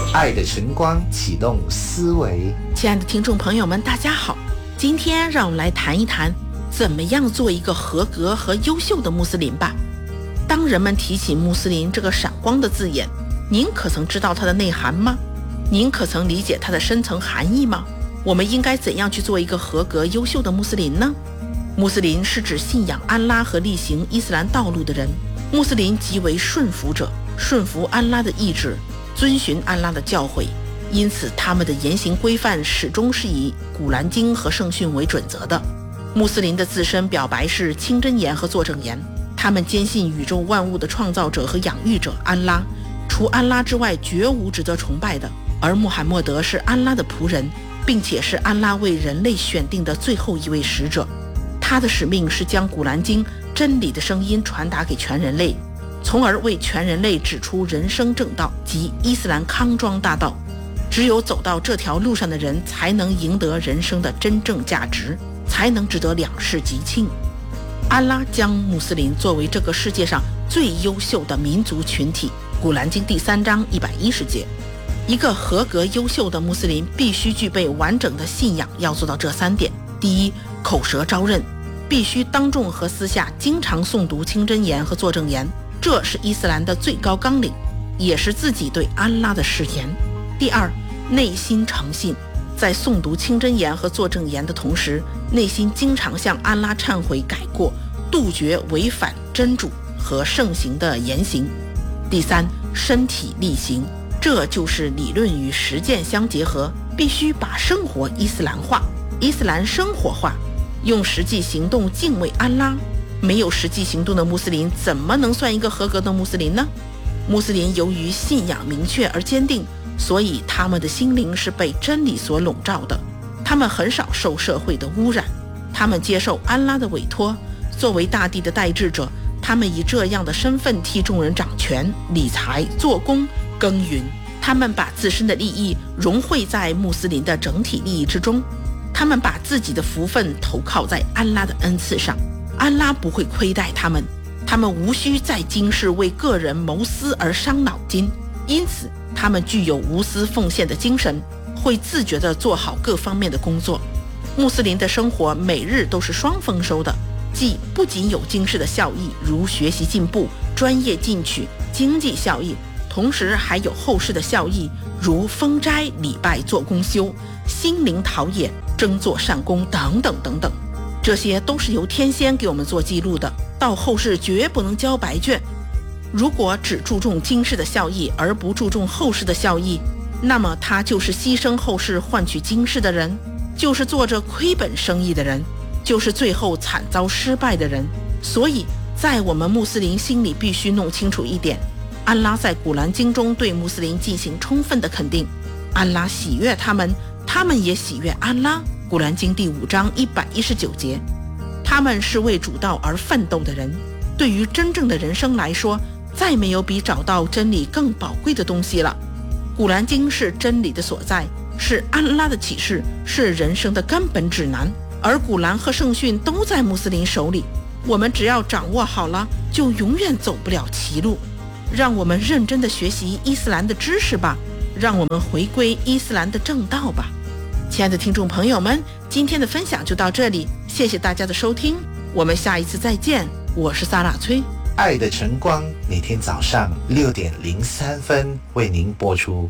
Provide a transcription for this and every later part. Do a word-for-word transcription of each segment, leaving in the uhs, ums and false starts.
爱的晨光启动思维。 亲爱的听众朋友们，大家好，今天让我们来谈一谈怎么样做一个合格和优秀的穆斯林吧。当人们提起穆斯林这个闪光的字眼，您可曾知道它的内涵吗？您可曾理解它的深层含义吗？我们应该怎样去做一个合格优秀的穆斯林呢？穆斯林是指信仰安拉和力行伊斯兰道路的人。穆斯林即为顺服者，顺服安拉的意志，遵循安拉的教诲，因此他们的言行规范始终是以古兰经和圣训为准则的。穆斯林的自身表白是清真言和作证言，他们坚信宇宙万物的创造者和养育者安拉，除安拉之外绝无值得崇拜的，而穆罕默德是安拉的仆人，并且是安拉为人类选定的最后一位使者。他的使命是将古兰经真理的声音传达给全人类，从而为全人类指出人生正道及伊斯兰康庄大道。只有走到这条路上的人，才能赢得人生的真正价值，才能值得两世吉庆。安拉将穆斯林作为这个世界上最优秀的民族群体，古兰经第三章一百一十节。一个合格优秀的穆斯林必须具备完整的信仰，要做到这三点。第一，口舌招认，必须当众和私下经常诵读清真言和作证言，这是伊斯兰的最高纲领，也是自己对安拉的誓言。第二，内心诚信，在诵读清真言和作证言的同时，内心经常向安拉忏悔改过，杜绝违反真主和圣行的言行。第三，身体力行，这就是理论与实践相结合，必须把生活伊斯兰化，伊斯兰生活化，用实际行动敬畏安拉。没有实际行动的穆斯林怎么能算一个合格的穆斯林呢？穆斯林由于信仰明确而坚定，所以他们的心灵是被真理所笼罩的，他们很少受社会的污染，他们接受安拉的委托，作为大地的代志者，他们以这样的身份替众人掌权、理财、做工、耕耘，他们把自身的利益融汇在穆斯林的整体利益之中，他们把自己的福分投靠在安拉的恩赐上，安拉不会亏待他们，他们无需在今世为个人谋私而伤脑筋，因此他们具有无私奉献的精神，会自觉地做好各方面的工作。穆斯林的生活每日都是双丰收的，即不仅有今世的效益，如学习进步、专业进取、经济效益，同时还有后世的效益，如封斋、礼拜、做公修、心灵陶冶、争做善功等等等等，这些都是由天仙给我们做记录的，到后世绝不能交白卷。如果只注重今世的效益而不注重后世的效益，那么他就是牺牲后世换取今世的人，就是做着亏本生意的人，就是最后惨遭失败的人。所以在我们穆斯林心里必须弄清楚一点，安拉在古兰经中对穆斯林进行充分的肯定，安拉喜悦他们，他们也喜悦安拉。古兰经第五章一百一十九节，他们是为主道而奋斗的人。对于真正的人生来说，再没有比找到真理更宝贵的东西了。古兰经是真理的所在，是安拉的启示，是人生的根本指南，而古兰和圣训都在穆斯林手里，我们只要掌握好了，就永远走不了歧路。让我们认真地学习伊斯兰的知识吧，让我们回归伊斯兰的正道吧。亲爱的听众朋友们，今天的分享就到这里，谢谢大家的收听，我们下一次再见，我是萨拉崔。 爱的晨光每天早上六点零三分为您播出。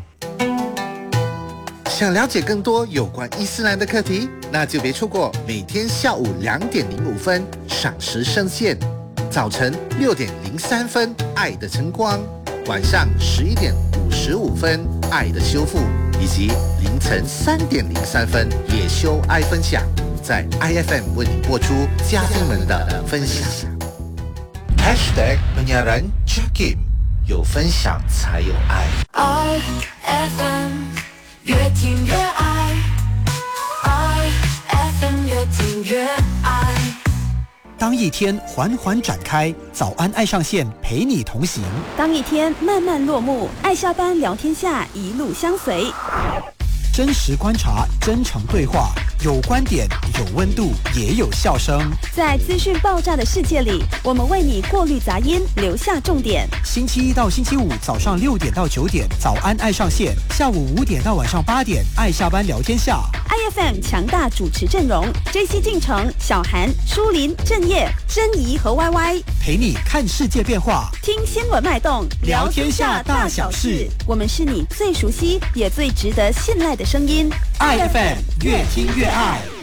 想了解更多有关伊斯兰的课题，那就别错过每天下午两点零五分赏时升线，早晨六点零三分爱的晨光，晚上十一点五十五分爱的修复，以及凌晨三点零三分野修爱分享，在 I F M 为你播出嘉宾们的分享。 Hashtag penyiaran Jakim， 有分享才有爱。 I F M 越听越爱 ，I F M 越听越爱。 当一天缓缓展开，早安爱上线陪你同行； 当一天慢慢落幕，爱下班聊天下一路相随。 真实观察，真诚对话，有观点，有温度，也有笑声。 在资讯爆炸的世界里，我们为你过滤杂音，留下重点。 星期一到星期五早上六点到九点，早安爱上线；下午五点到晚上八点，爱下班聊天下。 I F M 强大主持阵容 ：J C 进城、小韩、舒林、郑业、珍怡和 Y Y， 陪你看世界变化， 听新闻脉动， 聊天下大小事。 我们是你最熟悉也最值得信赖的声音。 I F M 越听越爱。